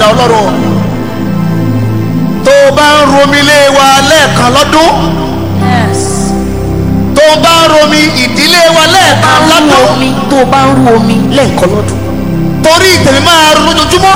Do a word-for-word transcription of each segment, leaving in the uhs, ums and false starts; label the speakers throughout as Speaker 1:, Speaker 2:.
Speaker 1: Ọlọ́run tó bá ń romi lé wa lẹ́ẹ̀kan lọ́dún tó bá ń romi ìdílé wa lẹ́ẹ̀kan lọ́dún
Speaker 2: tó bá ń ru omi lẹ́ẹ̀kan lọ́dún
Speaker 1: torí tèmi máa ru lójoojúmọ́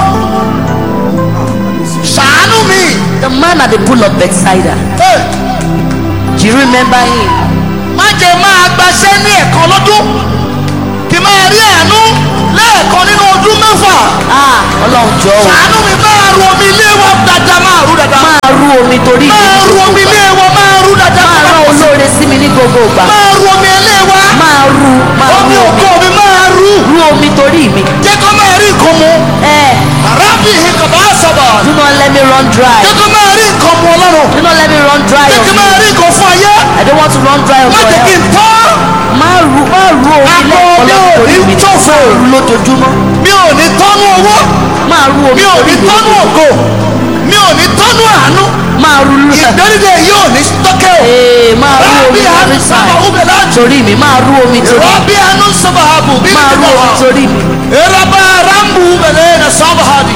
Speaker 1: ṣàánú mi.
Speaker 2: The man at the pool of Bethsaida,
Speaker 1: Hey.
Speaker 2: do you remember him?
Speaker 1: má jẹ́ máa gbaṣẹ́ ní ẹ̀kan lọ́dún kí máa rí àánú lẹ́ẹ̀kan nínú ọdún mẹ́fà.
Speaker 2: Ah, Ọlọ́run jọ̀ọ́ o.
Speaker 1: ṣàánú mi máa ru omi ilé wa dáadáa máa ru dáadáa.
Speaker 2: Máa ru omi torí mi
Speaker 1: máa
Speaker 2: ní
Speaker 1: ru
Speaker 2: gbogbo
Speaker 1: omi ilé
Speaker 2: ìgbà.
Speaker 1: wa máa ru dáadáa.
Speaker 2: Máa rán olóore sí mi ní gbogbo ìgbà.
Speaker 1: máa ru omi ilé wa.
Speaker 2: Máa ru máa
Speaker 1: omi
Speaker 2: ru
Speaker 1: ògo
Speaker 2: omi.
Speaker 1: mi máa ru.
Speaker 2: Ru omi torí mi.
Speaker 1: jẹ́ kó máa rí nǹkan mu.
Speaker 2: Eh,
Speaker 1: arábì ìkàbá sábà.
Speaker 2: do not let me run dry.
Speaker 1: jẹ́ kó máa rí nǹkan mu Ọlọ́run.
Speaker 2: Do not let me run dry
Speaker 1: jẹ́
Speaker 2: of
Speaker 1: kó
Speaker 2: you.
Speaker 1: máa rí nǹkan fún ayé.
Speaker 2: I don't want to run dry of
Speaker 1: má
Speaker 2: your
Speaker 1: jẹ́ kí n
Speaker 2: help.
Speaker 1: tán.
Speaker 2: Máa ru máa ru omi
Speaker 1: Àpò
Speaker 2: lẹ́ẹ̀kan
Speaker 1: mi ò
Speaker 2: lọ́dún torí
Speaker 1: ní
Speaker 2: mi.
Speaker 1: tòfò.
Speaker 2: Máa ru lójoojúmọ́.
Speaker 1: mi ò ní tọ́nú owó.
Speaker 2: Máa ru omi
Speaker 1: mi ò
Speaker 2: torí
Speaker 1: ní
Speaker 2: mi.
Speaker 1: tọ́nú ògo. mi ò ní tọ́nú àánú.
Speaker 2: Máa ru lójoojúmọ́.
Speaker 1: ìgbẹ́nidẹ yóò ní tọ́kẹ́ o.
Speaker 2: Ee, máa ru omi
Speaker 1: Rábì àánú
Speaker 2: every
Speaker 1: sábà
Speaker 2: time.
Speaker 1: wúbẹ̀ láti.
Speaker 2: Torí mi, máa ru omi torí mi.
Speaker 1: Rábì àánú sábà àbù bí
Speaker 2: Máa ru omi torí mi.
Speaker 1: Eraba rambu bẹ̀rẹ̀ na sábà hadi.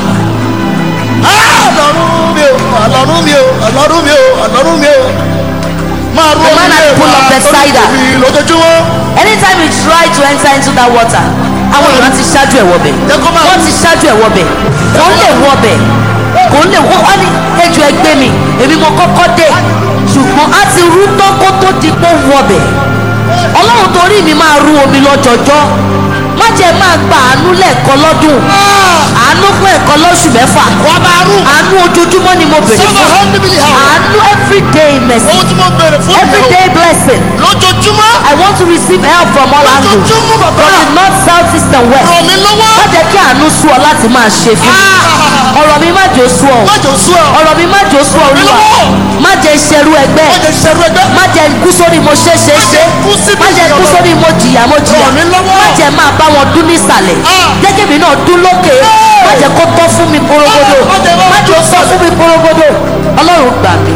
Speaker 1: Ọlọ́run mi o, Ọlọ́run mi o, Ọlọ́run mi o, Ọlọ́run mi o. Máa ru
Speaker 2: The
Speaker 1: omi
Speaker 2: man at
Speaker 1: ilé
Speaker 2: the pool
Speaker 1: wa
Speaker 2: of Bethsaida.
Speaker 1: torí lójoojúmọ́.
Speaker 2: Anytime you try to enter into that water, àwọn èèyàn ti ṣáájú ẹ̀ wọbẹ̀.
Speaker 1: Jẹ́ kó máa-
Speaker 2: Wọ́n ti ṣáájú ẹ̀ wọbẹ̀. Kò ń lè wọbẹ̀. Kò ń lè wọ́ wá ní ẹjọ́ ẹgbẹ́ mi. Èmi mo kọ́kọ́ dé. Ṣùgbọ́n a ti rú tán kó tó di pé ó wọbẹ̀. Ọlọ́run torí mi máa ru omi lọ́jọjọ́. Má jẹ́ máa gba àánú lẹ́ẹ̀kan lọ́dún. Àánú fún ẹ̀kan lóṣù mẹ́fà.
Speaker 1: Wọ́n máa rú.
Speaker 2: Àánú ojoojúmọ́ ni mo bèrè
Speaker 1: Sábà
Speaker 2: fún.
Speaker 1: hàn níbi ìhà.
Speaker 2: Àánú everyday mercy.
Speaker 1: Ohun tí mo bèrè fún mi o.
Speaker 2: Everyday blessing.
Speaker 1: Lójoojúmọ́.
Speaker 2: I want to receive help from all angles.
Speaker 1: Lójoojúmọ́ bàbá.
Speaker 2: From the north, south, east and west.
Speaker 1: Ràn mí lọ́wọ́.
Speaker 2: Má jẹ́ kí àánú sú ọ láti máa ṣe fún mi. Ọ̀rọ̀ mi má jò sú ọ.
Speaker 1: Má jò sú ọ.
Speaker 2: Ọ̀rọ̀ mi má jò sú ọ
Speaker 1: Ràn mí
Speaker 2: Olúwa.
Speaker 1: lọ́wọ́.
Speaker 2: Má jẹ́ ìṣerú ẹgbẹ́.
Speaker 1: Má jẹ́ ṣerú ẹgbẹ́.
Speaker 2: Má jẹ́ kú sórí mo ṣe ṣe ṣe.
Speaker 1: kú síbi
Speaker 2: Má jẹ́ kú
Speaker 1: ìyọ̀nà.
Speaker 2: sórí mo jìyà mo jìyà.
Speaker 1: Ràn mí lọ́wọ́.
Speaker 2: Má jẹ́ máa bá wọn dún nísàlẹ̀.
Speaker 1: Ah.
Speaker 2: Jẹ́ kí èmi náà dún lókè. Má jẹ́ kó tọ́ fún mi korogodo.
Speaker 1: Ah, má jẹ́ máa
Speaker 2: Má jẹ́ ó
Speaker 1: dún
Speaker 2: tọ́ fún mi korogodo. Ọlọ́run gbà mí.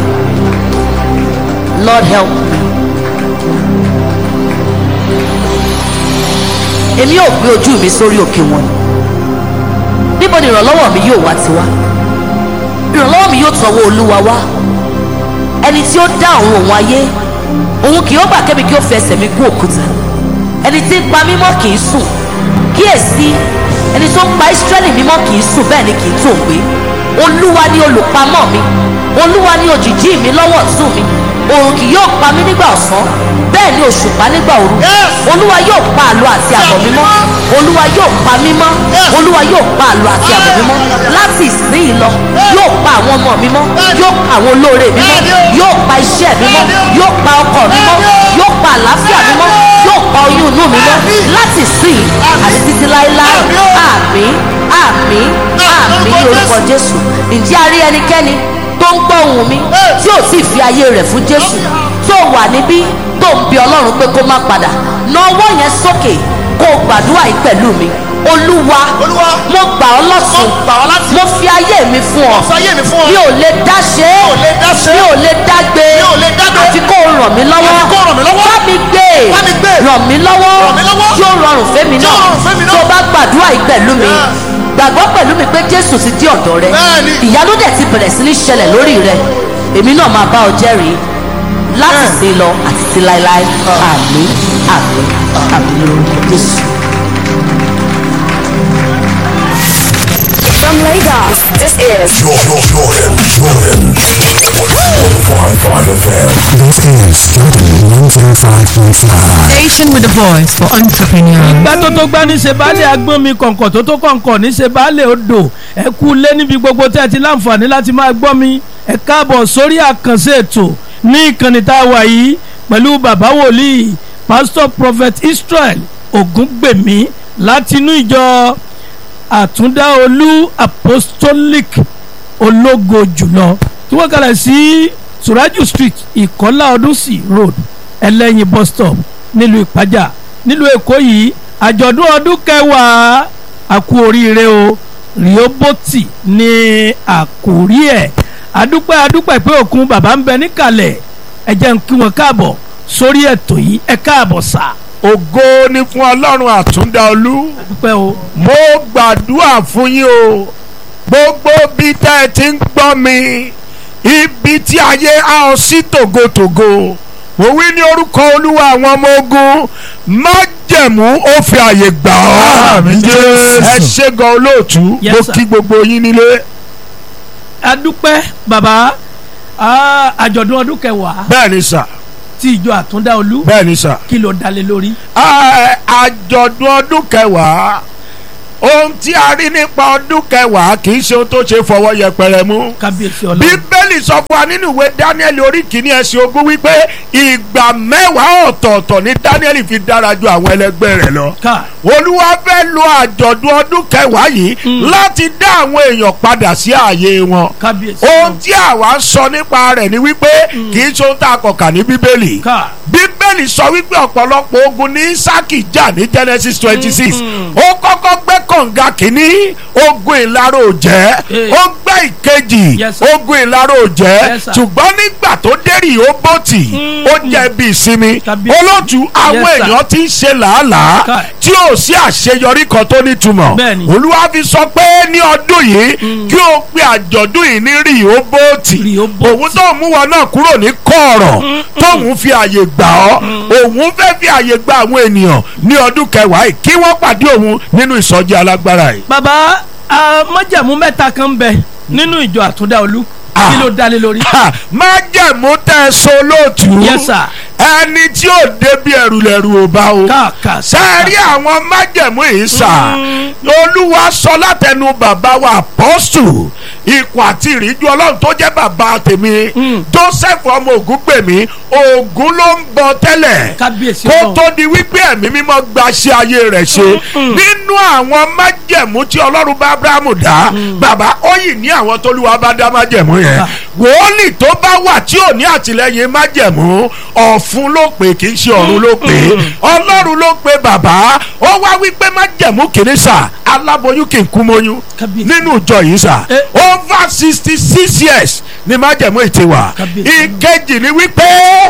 Speaker 2: Lord help me. Èmi yóò gbé ojú mi sórí òkè wọn. Níbo ni ìrànlọ́wọ́ mi yóò wá ti wá? Ìrànlọ́wọ́ mi yóò tọwọ́ Olúwa wá. Ẹni tí ó dá òun òun ayé, òun kì yóò gbà kẹ́mi kí ó fi ẹsẹ̀ mi gún òkúta. Ẹni tí ń pa mí mọ́ kì í sùn. Kíyèsí, ẹni tó ń pa Ísírẹ́lì mímọ́ kì í sùn bẹ́ẹ̀ ni kì í tò gbé. Olúwa ni olùpamọ́ mi. Olúwa ni òjìjí mi lọ́wọ́ ọ̀tún mi. Òòrùn kì yóò pa mí nígbà ọ̀sán, bẹ́ẹ̀ ni òṣùpá nígbà òru.
Speaker 1: Yes.
Speaker 2: Olúwa yóò pa àlọ́ àti àbọ̀ mi mọ́. Olúwa yóò pa mí mọ́.
Speaker 1: Yes.
Speaker 2: Olúwa yóò pa àlọ́ àti àbọ̀ mi mọ́. Láti ìsinyìí lọ, yóò pa àwọn ọmọ mi mọ́. Yóò pa àwọn olóore mi mọ́. Yóò pa iṣẹ́ mi mọ́. Yóò pa ọkọ mi mọ́. Yóò pa àlàáfíà mi mọ́. Yóò pa oyún inú mi mọ́. Láti ìsinyìí àti títí láéláé. Àmín, àmín, àmín ní orúkọ Jésù. Ǹjẹ́ a rí ẹnikẹ́ni tó ń gbọ́ ohùn mi tí ò tí ì fi ayé rẹ̀ fún Jésù, tó wà níbí tó ń bi Ọlọ́run pé kó má padà? Na ọwọ́ yẹn sókè kó o gbàdúrà yìí pẹ̀lú mi. Olúwa,
Speaker 1: Olúwa,
Speaker 2: mo gbà ọ́ lọ́sùn,
Speaker 1: mo gbà ọ́ láti-
Speaker 2: mo fi ayé mi fún ọ.
Speaker 1: Mo fi ayé mi fún ọ.
Speaker 2: Mi ò lè dá ṣe é,
Speaker 1: Mi ò lè dá ṣe é.
Speaker 2: mi ò lè dá gbé,
Speaker 1: Mi ò lè dá gbé.
Speaker 2: àfi kó o ràn mí lọ́wọ́.
Speaker 1: Àfi kó o ràn mí lọ́wọ́.
Speaker 2: Bá mi gbé,
Speaker 1: Bá mi gbé.
Speaker 2: ràn mí lọ́wọ́,
Speaker 1: Ràn mí lọ́wọ́.
Speaker 2: yóò rọrùn fẹ́mi
Speaker 1: Yóò
Speaker 2: náà.
Speaker 1: rọrùn fẹ́mi náà.
Speaker 2: Tó bá gbàdúrà yìí pẹ̀lú mi,
Speaker 1: Yes.
Speaker 2: gbàgbọ́ pẹ̀lú mi pé Jésù ti dé ọ̀dọ̀ rẹ.
Speaker 1: Bẹ́ẹ̀ni.
Speaker 2: Ìyanu dẹ̀ ti bẹ̀rẹ̀ sí ní ṣẹlẹ̀ lórí rẹ. Èmi náà máa bá ọ jẹ́rìí láti
Speaker 1: Yes.
Speaker 2: sí lọ àti sí láéláé. Àmín, àmín, àmín lórúkọ Jésù.
Speaker 3: From Lagos, this is
Speaker 4: Jordan, Jordan, Jordan. one oh five point five F M.
Speaker 5: This is Jordan one oh five point five.
Speaker 6: Station with a voice for entrepreneurs.
Speaker 7: ìgbà tó tó gbá ní ṣe baálé agbọ́n mi kọ̀ǹkọ̀ tó tó kọ̀ǹkọ̀ ní ṣe baálé odò ẹ kú lé níbi gbogbo tẹ́ ẹ ti láǹfààní láti máa gbọ́ mi ẹ káàbọ̀ sórí àkànṣe ètò ní ìkànnì tá a wà yìí pẹ̀lú bàbá wòlíì pastor prophet Israel Ògúngbèmí láti inú ìjọ Àtúndáolú apostolic ológo jùlọ tí wọ́n kalẹ̀ sí Suraju street Ìkọ́lá Ọdúnsì road ẹlẹ́yin bus stop nílùú Ìpájà nílùú Èkó yìí àjọ̀dún ọdún kẹwàá àkú oríire o Rìóbótì ní àkórí ẹ̀ adúpẹ́ adúpẹ́ pé òkun bàbá ń bẹ níkàlẹ̀ ẹ jẹ́ n kí wọn káàbọ̀ sórí ètò yìí ẹ káàbọ̀ sà.
Speaker 8: ògo ni fún ọlọ́run Àtúndáolú.
Speaker 7: adúpẹ́ o.
Speaker 8: mo gbàdúrà fún yín o gbogbo bí tẹ́ ẹ ti ń gbọ́ mi ibi tí ayé á ọ sí tògótògó mo wí ní orúkọ olúwa àwọn ọmọ ogun májẹ̀mú ó fi àyè gbà ọ́ ẹ ṣé gan olóòtú mo kí gbogbo yín nílé.
Speaker 7: adúpẹ́ bàbá àjọ̀dún ọdún kẹwàá.
Speaker 8: bẹ́ẹ̀ ni sà.
Speaker 7: ti ìjọ àtúndá olú.
Speaker 8: bẹ́ẹ̀ ni sà.
Speaker 7: kí ló dalẹ̀ lórí.
Speaker 8: àjọ̀dún ọdún kẹwàá ohun tí a rí nípa ọdún kẹwàá kì í ṣe ohun tó ṣe fọwọ́ yẹpẹrẹ mú.
Speaker 7: kábíyèsí ọlọ́run.
Speaker 8: bíbélì sọ fún wa nínú ìwé Dáníẹ́lì orí kìíní ẹsẹ̀ ogún wípé ìgbà mẹ́wàá ọ̀tọ̀ọ̀tọ̀ ni Dáníẹ́lì fi dára ju àwọn ẹlẹgbẹ́ rẹ̀ lọ. olúwa fẹ́ lo àjọ̀dún ọdún kẹwàá yìí láti dá àwọn èèyàn padà sí ààyè wọn. ohun tí àwa sọ nípa rẹ̀ ni wípé kì í ṣe ohun tá a kọ̀ kà ní bíbélì. bíbélì sọ wípé ọ̀pọ̀lọpọ̀ ogun ní Ísákì jà ní Genesis twenty six ó kọ́kọ́ gbẹ́ kọ̀ǹga kìíní ogun ìlarò jẹ́ ó gbẹ́ ìkejì ogun ìlarò jẹ́ ṣùgbọ́n nígbà tó dérì ó bòtì ó jẹ́ bí ìsinmi olóòtú àwọn èèyàn ti ń ṣe làálàá tí ò sí àṣeyọrí kan tó nítumọ̀ olúwa fi sọ pé ní ọdún yìí kí o pe àjọ̀dún yìí ní rí ó bòtì òun tó mú wọn náà kúrò ní kọ̀ọ̀rọ̀ tóun fi àyè gbà ọ́ òun fẹ́ fi àyè gba àwọn ènìyàn ní ọdún kẹwàá yìí kí wọ́n pàdé òun nínú ìsọjí alágbára yìí.
Speaker 7: bàbá májẹ̀mú mẹ́ta kan ń bẹ nínú ìjọ àtúndá olú kí ló dálé lórí.
Speaker 8: májẹ̀mú tẹ́ ẹ so lóòtú.
Speaker 7: yes sir.
Speaker 8: ẹni tí ò débi ẹrù lẹ̀rù ò bá o. sẹ́ẹ̀rí àwọn májẹ̀mú yìí sà olúwa sọ látẹnu bàbá wa apọ́sù ikùn àti ìríjú ọlọ́run tó jẹ́ bàbá tèmi Joseph ọmọ Ògúngbèmí Ògún ló ń bọ tẹ́lẹ̀ kó tó di wípé ẹ̀mí mímọ́ gba ṣe ayé rẹ̀ ṣe nínú àwọn májẹ̀mú tí ọlọ́run bá Ábúráhámù dá bàbá ó yìí ní àwọn tólúwa bá dá májẹ̀mú yẹn wòólì tó bá wà tí ò ní àtìlẹ́yìn májẹ̀mú ọ̀fun ló pè kì í ṣe ọ̀run ló pè ọlọ́run ló pè bàbá ó wá wípé májẹ̀mú kìíní sà aláboyún kì í kú mọ́yún nínú ìjọ yìí sà over sixty six years ni májẹ̀mú ètè wà ìkejì ni wípé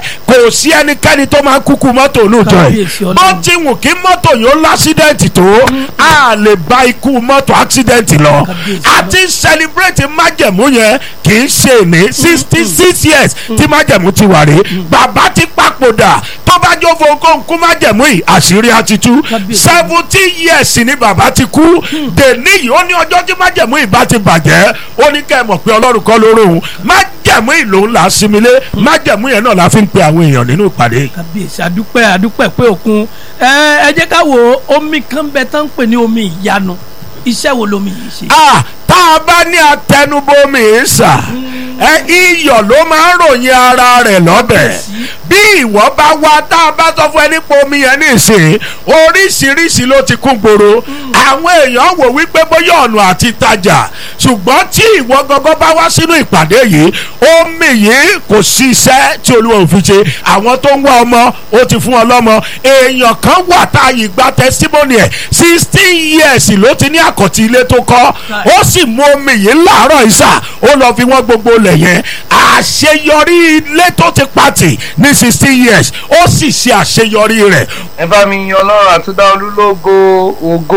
Speaker 8: kò sí ẹnikẹ́ni tó máa kúkú mọ́tò lóòjọ́ yìí bó ti wù kí mọ́tò yóò lásídẹ̀ǹtì tó a lè bá ikú mọ́tò àksidẹ̀ǹtì lọ àti celebrate májẹ̀mú yẹn kì í ṣe ní sixty six years tí májẹ̀mú ti wà rè bàbá ti papòdà tó bá jó fowókó kú májẹ̀mú yìí àṣírí àti tú seventeen years ni bàbá ti kú dèní yìí ó ní ọjọ́ tí májẹ̀mú yìí bá ti bàjẹ́ ó ní kẹ́ ẹ mọ̀ pé ọlọ́run kọ́ lóró òun májẹ̀mú yìí lòun là á similé májẹ̀mú yẹn náà la fi ń pe àwọn èèyàn nínú ìpàdé.
Speaker 7: kábíyèsí adúpẹ́ adúpẹ́ pé òkun ẹ ẹ jẹ́ ká wo omi kan bẹ tán ń pè ní omi ìyanu iṣẹ́ wo lomi yìí ṣe.
Speaker 8: ah tá a bá ní atẹnubomi yìí sà ẹ iyọ̀ ló máa ń ròyìn ara rẹ̀ lọ́bẹ̀ bí ìwọ bá wá tá a bá sọ fún ẹ nípa omi yẹn nísìnyí oríṣiríṣi ló ti kún gbòòrò àwọn èèyàn wò wípé bóyá ọ̀nà àti tajà ṣùgbọ́n tí ìwọ gangan bá wá sínú ìpàdé yìí omi yìí kò sí iṣẹ́ tí olúwa ò fi ṣe àwọn tó ń wá ọmọ ó ti fún ọ lọ́mọ èèyàn kan wà tá a yìí gba testimony ẹ̀ sixteen years ló ti ní àkọ́tì ilé tó kọ́ ó sì mú omi yìí láàárọ̀ ìsà ó lọ fi wọ́n gbogbo lẹ̀ yẹn àṣeyọrí ilé tó ti pàtì ní sixteen years ó sì ṣe àṣeyọrí rẹ̀.
Speaker 9: ẹ bá mi yan ọlọ́run àtúndá olú lógo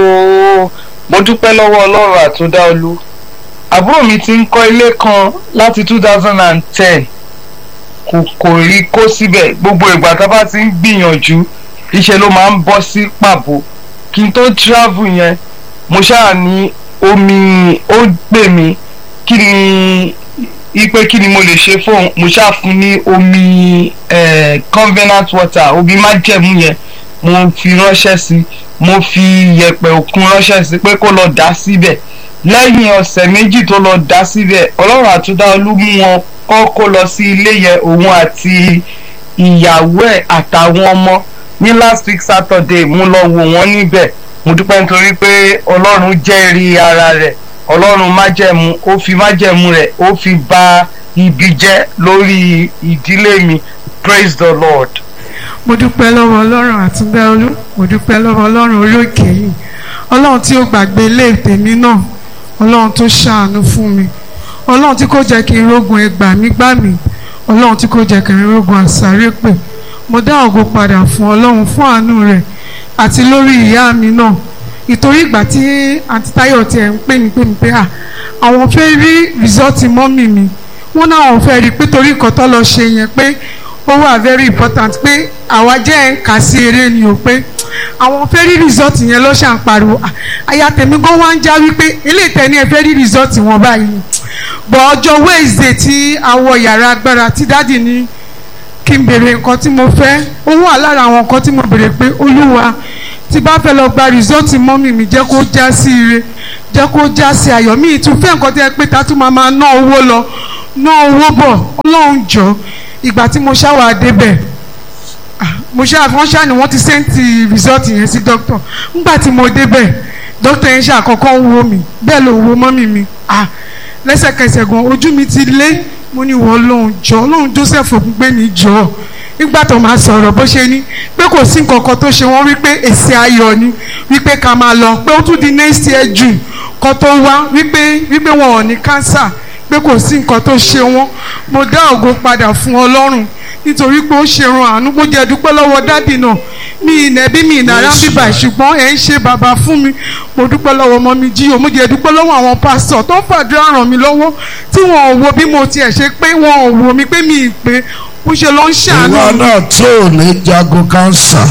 Speaker 9: ògo mo dúpẹ́ lọ́wọ́ ọlọ́run àtúndá olú àbúrò mi ti ń kọ́ ilé kan láti two thousand and ten kò kò rí kó síbẹ̀ gbogbo ìgbà tá a bá ti ń gbìyànjú iṣẹ́ ló máa ń bọ́ sí pàbó kí n tó travel yẹn mo ṣáà ní omi ó gbè mí kí ni ipe kí ni mo lè ṣe fóun mo ṣáà fún ní omi eh, covenant water omi májẹ̀mú yẹn mo fi ránṣẹ́ sí mo fi yẹ̀pẹ̀ òkun ránṣẹ́ sí pé kó lọ dà síbẹ̀ lẹ́yìn ọ̀sẹ̀ méjì tó lọ dà síbẹ̀ ọlọ́run àtúndá olú mú wọn kọ́ kó lọ sí ilé yẹn òun àti ìyàwó ẹ̀ àtàwọn ọmọ ní last week Saturday mo lọ wò wọ́n níbẹ̀ mo dúpẹ́ nítorí pé ọlọ́run jẹ́rìí ara rẹ̀ ọlọ́run májẹ̀mú ó fi májẹ̀mú rẹ̀ ó fi bà ibi jẹ́ lórí ìdílé mi praise the Lord.
Speaker 6: mo dúpẹ́ lọ́wọ́ ọlọ́run àtúndá olú mo dúpẹ́ lọ́wọ́ ọlọ́run orí òkè yìí ọlọ́run tí ó gbàgbé ilé tèmi náà ọlọ́run tó ṣàánú fún mi ọlọ́run tí kò jẹ́ kí n rógun ẹgbà mí gbà mí ọlọ́run tí kò jẹ́ kí n rógun àsáré pè mo dá ògo padà fún ọlọ́run fún àánú rẹ̀ àti lórí ìyá mi náà ìtorí ìgbà tí àǹtí Táyọ̀ tiẹ̀ ń pè mí pè mí pé à àwọn fẹ́ rí rìsọ́ọ̀tì mọ́mì mi wọ́n náà àwọn fẹ́ rí pé torí nǹkan tó lọ ṣe yẹn pé ó wà very important pé àwa jẹ́ ẹ̀ ń kà sí eré ni o pé àwọn fẹ́ rí rìsọ́ọ̀tì yẹn ló ṣàn pariwo àyà tèmi gan wá ń já wípé ilé ìtẹ́ni ẹ fẹ́ rí rìsọ́ọ̀tì wọn báyìí bọ̀ ọjọ́ Wednesday tí àwọ̀ yàrá agbára tí dáàdì ní kí n béèrè nǹkan tí mo fẹ́ ó wà lára àwọn nǹkan tí mo béèrè pé Olúwa tí bá fẹ́ lọ gba rìsọ́ọ̀tì mọ́mì mi jẹ́ kó já sí ire jẹ́ kó já sí ayọ̀ mi ìtúfẹ́ nǹkan tí ẹ pé ta tún máa máa ná owó lọ ná owó bọ̀ Ọlọ́run jọ ìgbà tí mo ṣáwà débẹ̀ mo ṣáà wọ́n ṣáà ni wọ́n ti sẹ́ǹtì rìsọ́ọ̀tì yẹn sí dókítà ńgbà tí mo débẹ̀ dókítà yẹn ṣàkọ́kọ́ ń wo mi bẹ́ẹ̀ ló wo mọ́mì mi lẹ́sẹ̀kẹsẹ̀ gan ojú mi ti lé mo ní wọ́n lóun jọ lóun Joseph Ògúngbé mi jọ nígbà tó máa sọ̀rọ̀ bó ṣe ní pé kò sí nǹkan kan tó ṣe wọ́n wípé èsì ayọ̀ ni wípé ká máa lọ pé ó tún di next year June kan tó wá wípé wípé wọn ò ní cancer pé kò sí nǹkan tó ṣe wọ́n mo dá ògo padà fún Ọlọ́run nítorí pé ó ṣe ran àánú mo jẹ́ dúpẹ́ lọ́wọ́ dádì náà mi ìnẹ̀bí mi ìnara bíbà ṣùgbọ́n ẹ̀ ń ṣe bàbá fún mi mo dúpẹ́ lọ́wọ́ ọmọ mi jíò mo jẹ́ dúpẹ́ lọ́wọ́ àwọn pásítọ̀ tó ń fàdúrà ràn mí lọ́wọ́ tí wọn ò wo bí mo tiẹ̀ ṣe pé wọn ò wo mi pé mi ì pé bó ṣe lọ ń ṣàánú.
Speaker 8: ìwọ náà tí ò ní jagun kánsà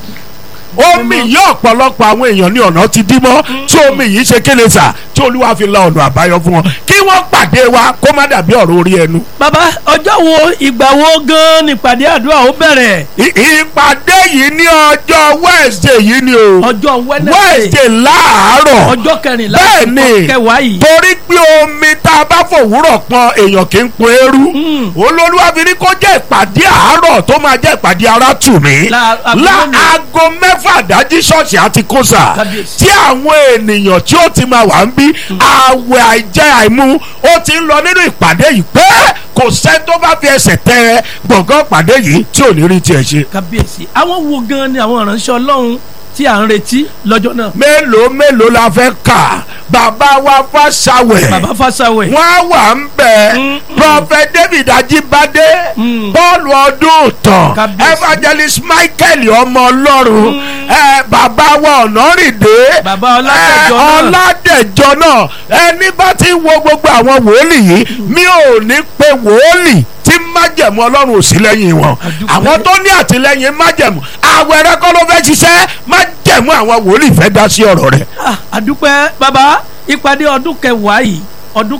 Speaker 8: omi yìí ọ̀pọ̀lọpọ̀ àwọn èèyàn ní ọ̀nà ti dí mọ́ tí omi yìí ṣe kéde sà tí Olúwa fi la ọ̀nà àbáyọ fún wọn kí wọ́n pàdé wa kó má dàbí ọ̀rọ̀ orí ẹnu.
Speaker 7: bàbá ọjọ́ wo ìgbà wo gan-an ni ìpàdé àdúrà ó bẹ̀rẹ̀.
Speaker 8: ìpàdé yìí ní ọjọ́ Wednesday yìí ni o.
Speaker 7: ọjọ́
Speaker 8: Wednesday láàárọ̀.
Speaker 7: ọjọ́ kẹrìnlá
Speaker 8: bẹ́ẹ̀ ni
Speaker 7: kẹwàá yìí.
Speaker 8: torí pé omi tá a bá fòwúrọ̀ pọn èèyàn kì í pọn eérú. Olólùwà fi ní kó jẹ́ ìpàdé àárọ̀ tó máa jẹ́ ìpàdé ara tù mí. láago mẹ́fà dájí ṣọ́ọ̀ṣì àti kóṣà tí àwọn ènìyàn tí ó ti máa wà ń bí àwẹ̀ àìjẹ àìmu ó ti ń lọ nínú ìpàdé yìí pé kò sẹ́ tó bá fi ẹsẹ̀ tẹ gbọ̀ngàn ìpàdé yìí tí ò ní rí tiẹ̀ ṣe.
Speaker 7: kábíyèsí àwọn wo gan ni àwọn ìránṣẹ́ Ọlọ́run tí à ń retí lọ́jọ́ náà.
Speaker 8: mélòó mélòó la fẹ́ kà bàbá wa Fáṣàwẹ̀.
Speaker 7: bàbá Fáṣàwẹ̀.
Speaker 8: wọ́n wà ń bẹ̀. Prophet David Ajíbádé. Paul Ọdúntàn. Evangelist Michael ọmọ Ọlọ́run. bàbá wa Ọ̀nàrìndé.
Speaker 7: bàbá Ọládẹ̀jọ náà.
Speaker 8: Ọládẹ̀jọ náà. ẹni bá ti wo gbogbo àwọn wòlíì yìí mi ò ní pe wòlíì tí májẹ̀mú Ọlọ́run ò sí lẹ́yìn wọn àwọn tó ní àtìlẹ́yìn májẹ̀mú àwẹ̀rẹ̀ kọ́ ló fẹ́ ṣiṣẹ́ májẹ̀mú àwọn wòlíì fẹ́ dá sí ọ̀rọ̀ rẹ̀.
Speaker 7: àdúpẹ́ bàbá ìpàdé ọdún kẹwàá yìí ọdún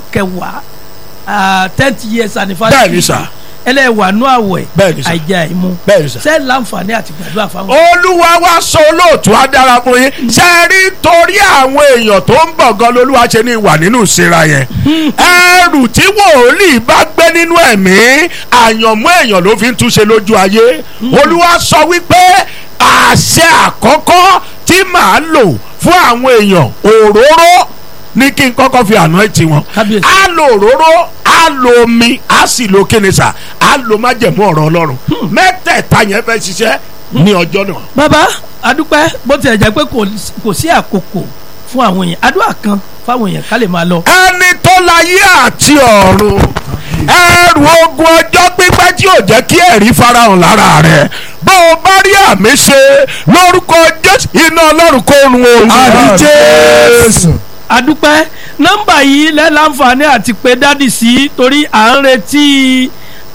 Speaker 7: kẹwàá tenth years anniversary.
Speaker 8: bẹ́ẹ̀ ni sà.
Speaker 7: ẹlẹ́wà nú àwẹ̀
Speaker 8: bẹ́ẹ̀ ni sà.
Speaker 7: àìjẹ àìmu.
Speaker 8: bẹ́ẹ̀ ni sà.
Speaker 7: ṣé láǹfààní àti gbàdúrà fáwọn.
Speaker 8: Olúwa wá sọ olóòtú á dára fún yín ṣe rí torí àwọn èèyàn tó ń bọ̀ gan lolúwa ṣe ní ìwà nínú ìsera yẹn ẹrù tí wòlíì bá gbé nínú ẹ̀mí àyànmọ́ èèyàn ló fi ń túnṣe lójú ayé Olúwa sọ wípé àṣẹ àkọ́kọ́ tí màá lò fún àwọn èèyàn òróró ní kí n kọ́kọ́ fi àná ẹtì wọn á lo òróró á lo omi á sì lo kínnísà á lo májẹ̀mú ọ̀rọ̀ Ọlọ́run mẹ́tẹ̀ẹ̀ta yẹn fẹ́ ṣiṣẹ́ ní ọjọ́ náà.
Speaker 7: bàbá adúpẹ́ bó tilẹ̀ jẹ́ pé kò sí àkókò fún àwọn èèyàn àdúrà kan fáwọn èèyàn ká lè máa lọ.
Speaker 8: ẹni tó láyé àti ọ̀run ẹrù ogun ọjọ́ pípẹ́ tí ò jẹ́ kí ẹ̀rí farahàn lára rẹ̀ bó o bá rí àmì ṣe lórúkọ Jésù iná Ọlọ́run kó run òun.
Speaker 5: àmín Jésù.
Speaker 7: adúpẹ́ nọ́mbà yìí lẹ́láǹfààní àti pé dádì sí torí à ń retí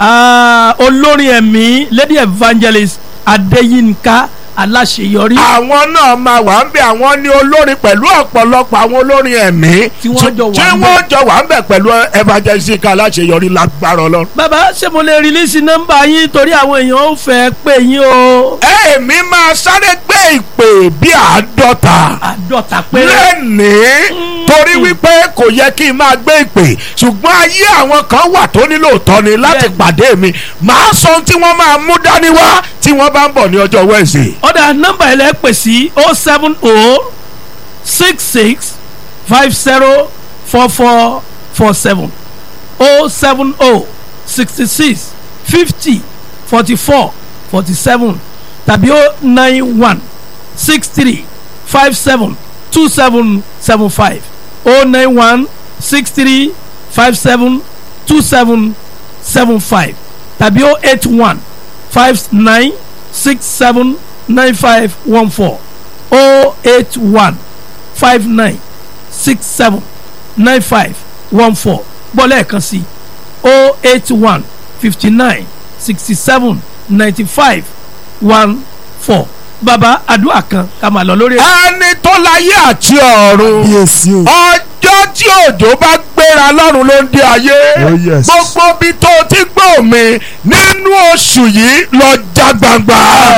Speaker 7: olórin ẹ̀mí lady evangelist Adéyínká aláṣeyọrí.
Speaker 8: àwọn náà máa wà ń bẹ àwọn ní olórin pẹ̀lú ọ̀pọ̀lọpọ̀ àwọn olórin ẹ̀mí
Speaker 7: tí wọ́n
Speaker 8: jọ wà ń bẹ pẹ̀lú evangelist aláṣeyọrí lágbára Ọlọ́run.
Speaker 7: bàbá ṣé mo lè rìlíìsì nọ́mbà yín torí àwọn èèyàn ò fẹ́ pè yín o.
Speaker 8: èmi máa sáré gbé ìpè bí àádọ́ta.
Speaker 7: àádọ́ta pé.
Speaker 8: lẹ́nìí torí wípé kò yẹ kí n máa gbé ìpè ṣùgbọ́n ayé àwọn kan wà tó nílò tọ́ni láti pàdé mi màá sọ ohun tí wọ́n máa mú dání wá tí wọ́n bá ń bọ̀ ní ọjọ́ Wednesday.
Speaker 7: ọ̀dà nọ́mbà ẹ̀ lẹ́ pè sí oh seven oh six six five zero four four four seven oh seven oh sixty six fifty forty four forty seven tàbí oh nine one six three five seven two seven seven five oh nine one six three five seven two seven seven five tàbí oh eight one five nine six seven nine five one four oh eight one five nine six seven nine five one four bọ́lá ẹ̀kan sí o eight one fifty nine sixty seven ninety five one four baba àdúrà kan ká máa lọ lórí.
Speaker 8: ẹni tó láyé àti ọ̀run ọjọ́ tí òjò bá gbéra lọ́run ló ń dé ayé gbogbo bí tó ti gbọ́ mi nínú oṣù yìí lọ já gbangba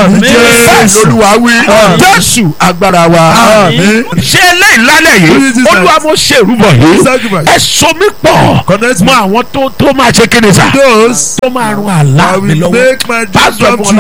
Speaker 8: jésù olúwa wí jésù agbára wa ṣé eléyìí lálẹ́ yìí olúwa mo ṣe ìrúbọ yìí ẹ so mi pọ̀ mọ́ àwọn tó tó máa ṣe kíni sá tó máa rún àlá mi lọ́wọ́ pásítọ̀ fún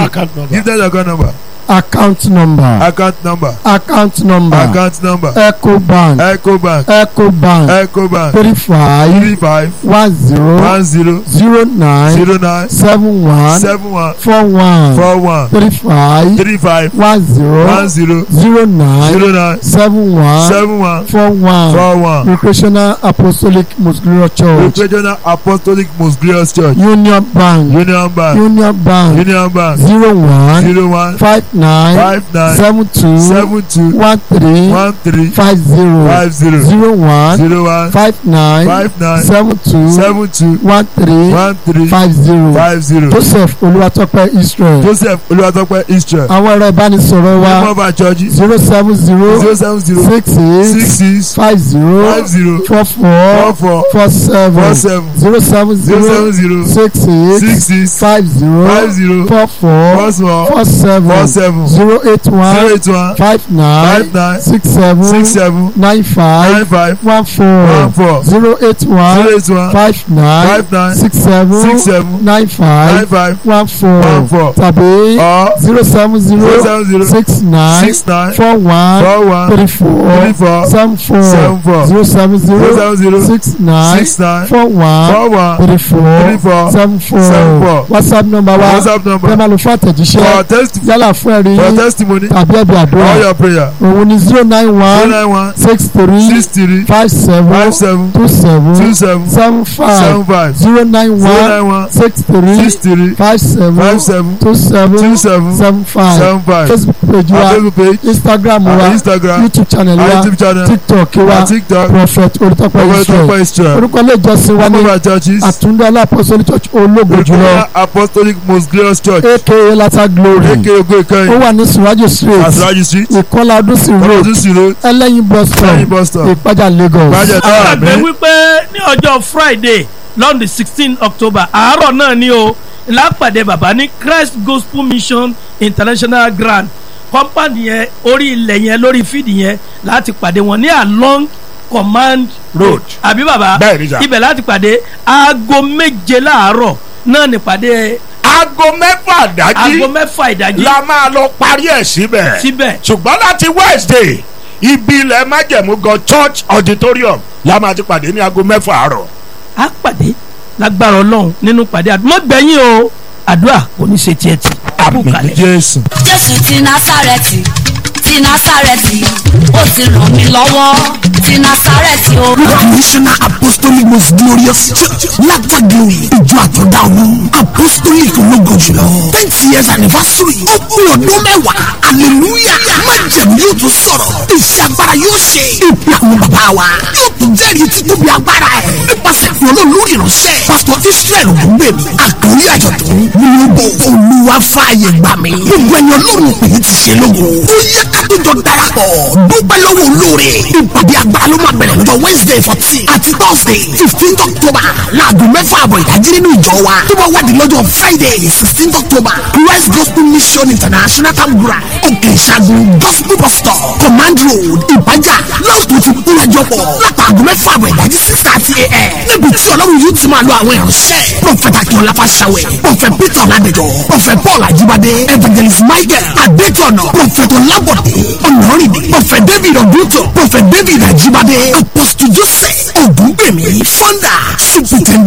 Speaker 8: ọlá kan nọ́mbà.
Speaker 5: Account number.
Speaker 8: Account number.
Speaker 5: Account number.
Speaker 8: Account number.
Speaker 5: Ecobank.
Speaker 8: Ecobank.
Speaker 5: Ecobank.
Speaker 8: Ecobank.
Speaker 5: Three five.
Speaker 8: Three five.
Speaker 5: One zero.
Speaker 8: One zero.
Speaker 5: Zero nine.
Speaker 8: Zero nine.
Speaker 5: Seven one.
Speaker 8: Seven one.
Speaker 5: Four one.
Speaker 8: Four one.
Speaker 5: Three five.
Speaker 8: Three five.
Speaker 5: One zero.
Speaker 8: One zero.
Speaker 5: Zero nine.
Speaker 8: Zero nine.
Speaker 5: Seven one.
Speaker 8: Seven one.
Speaker 5: Four one.
Speaker 8: Four one.
Speaker 5: Recreational Apostolic Most Glorious Church.
Speaker 8: Recreational Apostolic Most Glorious Church.
Speaker 5: Union Bank.
Speaker 8: Union Bank.
Speaker 5: Union Bank.
Speaker 8: Union Bank.
Speaker 5: Zero one.
Speaker 8: Zero one.
Speaker 5: Five nine.
Speaker 8: Five nine.
Speaker 5: Seven two.
Speaker 8: Seven two.
Speaker 5: One three.
Speaker 8: One three.
Speaker 5: Five zero.
Speaker 8: Five zero.
Speaker 5: Zero one.
Speaker 8: Zero one.
Speaker 5: Five nine.
Speaker 8: Five nine.
Speaker 5: Seven two.
Speaker 8: Seven two.
Speaker 5: One three.
Speaker 8: One three.
Speaker 5: Five zero.
Speaker 8: Five zero.
Speaker 5: Joseph Olúwatópẹ́ Israel.
Speaker 8: Joseph Olúwatópẹ́ Israel.
Speaker 5: Àwọn ẹ̀rọ ìbánisọ̀rọ̀ wa.
Speaker 8: Mobile church.
Speaker 5: Zero seven zero.
Speaker 8: Zero seven zero.
Speaker 5: Six eight.
Speaker 8: Six six.
Speaker 5: Five zero.
Speaker 8: Five zero.
Speaker 5: Four four.
Speaker 8: Four four.
Speaker 5: Four seven.
Speaker 8: Four seven.
Speaker 5: Zero seven
Speaker 8: Zero
Speaker 5: zero.
Speaker 8: seven zero.
Speaker 5: Six eight.
Speaker 8: Six six.
Speaker 5: Five zero.
Speaker 8: Five zero.
Speaker 5: Four four.
Speaker 8: Four four.
Speaker 5: Four seven.
Speaker 8: Four seven.
Speaker 5: Zero eight one.
Speaker 8: Zero eight one.
Speaker 5: Five nine.
Speaker 8: Five nine.
Speaker 5: Six seven.
Speaker 8: Six seven.
Speaker 5: Nine five.
Speaker 8: Nine five.
Speaker 5: One four.
Speaker 8: One four.
Speaker 5: Zero eight one.
Speaker 8: Zero eight one.
Speaker 5: Five nine.
Speaker 8: Five nine.
Speaker 5: Six seven.
Speaker 8: Six seven.
Speaker 5: Nine five.
Speaker 8: Nine five.
Speaker 5: One four.
Speaker 8: One four.
Speaker 5: Tàbí
Speaker 8: Or
Speaker 5: zero seven
Speaker 8: zero
Speaker 5: zero.
Speaker 8: seven zero.
Speaker 5: Six nine.
Speaker 8: Six nine.
Speaker 5: Four one.
Speaker 8: Four one.
Speaker 5: Three four.
Speaker 8: Three four.
Speaker 5: Seven four.
Speaker 8: Seven four.
Speaker 5: Zero seven
Speaker 8: Zero
Speaker 5: zero.
Speaker 8: seven zero.
Speaker 5: Six nine.
Speaker 8: Six nine.
Speaker 5: Four one.
Speaker 8: Four one.
Speaker 5: Three four.
Speaker 8: Three four.
Speaker 5: Seven four.
Speaker 8: Seven four.
Speaker 5: WhatsApp number wa.
Speaker 8: WhatsApp number.
Speaker 5: Tẹ́ máa lò fún àtẹ̀jíṣẹ́.
Speaker 8: For test.
Speaker 5: Yálà fún ẹ̀rí
Speaker 8: For testimony.
Speaker 5: tàbí ẹ̀bí
Speaker 8: All
Speaker 5: àdúrà.
Speaker 8: your prayer.
Speaker 5: Òun ni zero nine
Speaker 8: Zero
Speaker 5: one.
Speaker 8: nine one.
Speaker 5: Six three.
Speaker 8: Six three.
Speaker 5: Five seven.
Speaker 8: Five seven.
Speaker 5: Two seven.
Speaker 8: Two seven.
Speaker 5: Seven five.
Speaker 8: Seven five.
Speaker 5: Zero nine
Speaker 8: Zero nine
Speaker 5: one.
Speaker 8: one.
Speaker 5: Six three.
Speaker 8: Six three.
Speaker 5: Five seven.
Speaker 8: Five seven.
Speaker 5: Two seven.
Speaker 8: Two seven.
Speaker 5: Seven five.
Speaker 8: Seven five.
Speaker 5: Facebook page
Speaker 8: Our
Speaker 5: wa.
Speaker 8: Facebook page.
Speaker 5: Instagram
Speaker 8: Our
Speaker 5: wa.
Speaker 8: Instagram.
Speaker 5: YouTube channel
Speaker 8: Our
Speaker 5: wa.
Speaker 8: YouTube channel.
Speaker 5: TikTok wa.
Speaker 8: Our TikTok.
Speaker 5: Prophet Olùtọ́pẹ́ Israel.
Speaker 8: Olùtọ́pẹ́ Israel.
Speaker 5: Orúkọ ilé ìjọsìn wa ní
Speaker 8: Mobile churches.
Speaker 5: Àtúndá Apostolic Church Ológo jùlọ.
Speaker 8: Recreational Apostolic Most Glorious Church.
Speaker 5: aka Lata Glory.
Speaker 8: Eke Ogo
Speaker 5: Ó
Speaker 8: Ìkẹyìn.
Speaker 5: wà ní Suraju Street.
Speaker 8: Asiraji Street.
Speaker 5: Ìkọlà Ọdúnsìn Road.
Speaker 8: Ọdún sí road.
Speaker 5: Ẹlẹ́yin bus
Speaker 8: Ẹlẹ́yin bus
Speaker 5: stop.
Speaker 8: stop.
Speaker 5: Ìpájà Lagos.
Speaker 8: Ìpájà
Speaker 7: àwọn àgbẹ̀
Speaker 8: Àmín.
Speaker 7: wípé ní ọjọ́ Friday lọ́ndì sixteen October àárọ̀ náà ni o lápàdé bàbá ní Christ Gospel Mission International Grand compound yẹn orí ilẹ̀ yẹn lórí fídì yẹn láti pàdé wọn ní along Command Road àbí bàbá
Speaker 8: Bẹ́ẹ̀ ni sà.
Speaker 7: ibẹ̀ láti pàdé aago méje láàárọ̀ náà ní pàdé
Speaker 8: Aago mẹ́fà dájí.
Speaker 7: aago mẹ́fà ìdájí
Speaker 8: La máa lọ parí ẹ̀ síbẹ̀.
Speaker 7: síbẹ̀
Speaker 8: Ṣùgbọ́n láti Wednesday ibi ilẹ̀ májẹ̀mú gan church auditorium la máa ti pàdé ní aago mẹ́fà àárọ̀.
Speaker 7: á pàdé lágbára Ọlọ́run nínú pàdé àdúrà gbẹ̀yìn o àdúrà kò ní ṣe tiẹ̀ tì.
Speaker 8: Àmín Jésù.
Speaker 3: Jésù ti Násárẹ́tì ti Násárẹ́tì ó ti ràn mí lọ́wọ́ ti Násárẹ́tì o.
Speaker 5: Recreational Apostolic Most Glorious Church Lata Glory ìjọ àtọ̀dá ọ̀hún Apostolic ológo jùlọ tenth years anniversary ó pé ọdún mẹ́wàá hallelujah májẹ̀mú yóò tún sọ̀rọ̀ iṣẹ́ agbára yóò ṣe ìpè àwọn bàbá wa yóò tún jẹ́rìí títóbi agbára ẹ̀ nípasẹ̀ fún olóòlù ìránṣẹ́ Pastor Israel Ògúngbèmí àkórí àjọ̀dún nínú bò Olúwa fààyè gbà mí gbogbo ẹni Ọlọ́run pè é ti ṣe lógo ó yẹ ká tó jọ darapọ̀ dúpẹ́ lọ́wọ́ olóore ìpàdé agbára ló máa bẹ̀rẹ̀ lọ́jọ́ Wednesday fourteen àti Thursday fifteen October láago mẹ́fà àbọ̀ ìdájí nínú ìjọ wa tó bá wádìí lọ́jọ́ Friday sixteen October Christ Gospel Mission International Campground òkè ìṣàgùn gospel bus stop Command Road Ìbàjá láwùjọ ti kúrẹ́jọ pọ̀ látàgùn mẹ́fà àbọ̀ ìdájí six thirty a.m. níbi tí Ọlọ́run yóò ti máa lo àwọn ìránṣẹ́ Prophet Akínọlá Fáṣàwẹ̀ Prophet Peter Ọládẹjọ Prophet Paul Ajíbádé Evangelist Michael Adétọ̀nà Prophet Ọlábọ̀dé Ọ̀nàrìndé Prophet David Ọ̀dúntò Prophet David Ajíbádé Apostle Joseph Ògúngbèmí Founder Superintendent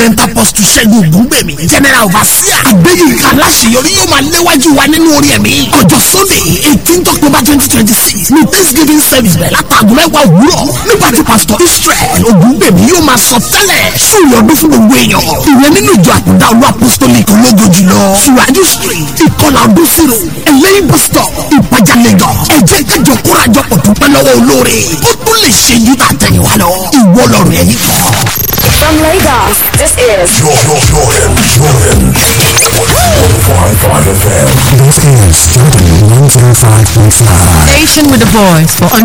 Speaker 5: president apostle ṣẹ́gun ògúngbèmí general overseer adéyínká aláṣeyọrí yóò máa léwájú wa nínú orí ẹ̀mí ọjọ́ sunday eighteen october twenty twenty six ní thanksgiving service bẹ̀rẹ̀ látàgùn mẹ́wàá òwúrọ̀ nígbà tí pastor israel ògúngbèmí yóò máa sọ tẹ́lẹ̀ sórí ọdún fún gbogbo èèyàn ìyẹn nínú ìjọ àkùdá olú apostolic ológo jùlọ suraju street ìkọlà ọdún zero ẹlẹ́yìn bus stop ìpàjà lagos ẹ jẹ́ kájọ kórajọ pọ̀ dúpẹ́ lọ́wọ́ olóore ó tún lè ṣe yí tà tẹ̀yìnwá lọ ìwọ lọ́rùn ẹ̀yìn kan.
Speaker 10: From Lagos, this is
Speaker 4: Jordan, Jordan, Jordan. one oh five point five F M.
Speaker 5: This is Jordan one oh five point five.
Speaker 11: Station with the voice for